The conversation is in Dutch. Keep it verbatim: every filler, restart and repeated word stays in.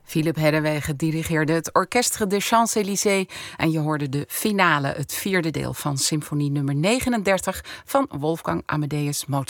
Philippe Herreweghe dirigeerde het Orchestre des Champs-Élysées en je hoorde de finale, het vierde deel van symfonie nummer negenendertig van Wolfgang Amadeus Mozart.